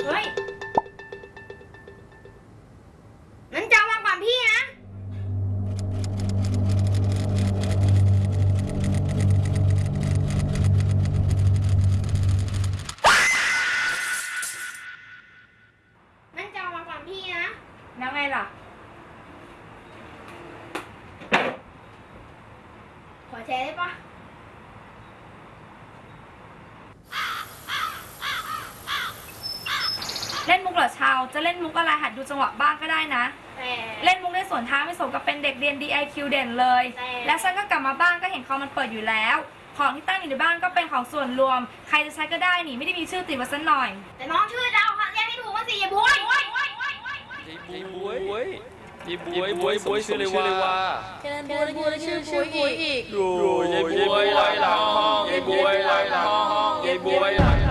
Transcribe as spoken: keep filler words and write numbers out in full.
เฮ้ยงั้นจะวางก่อนพี่นะงั้นจะวางก่อนพี่นะแล้วไงล่ะขอแชร์ได้ปะเล่นมุกเหรอชาวจะเล่นมุกอะไรหัดดูจังหวะบ้างก็ได้นะแต่เล่นมุกในสวนทางไม่สมกับเป็นเด็กเรียน ดี ไอ คิว เด่นเลย และฉันก็กลับมาบ้านก็เห็นคอมมันเปิดอยู่แล้วของที่ตั้งอยู่ในบ้านก็เป็นของส่วนรวมใครจะใช้ก็ได้นี่ไม่ได้มีชื่อติดไว้สักหน่อยแต่น้องชื่อเราค่ะเรียกไม่ถูกว่าสิอย่าบวยยายบวยยายบวยบวยบวยชื่อเลยว่าแค่นั้นบวยบวยชื่อชื่อบวยอีกดูยายบวยลอยหลังห้องยายบวยลอยหลังห้องยายบวยลอย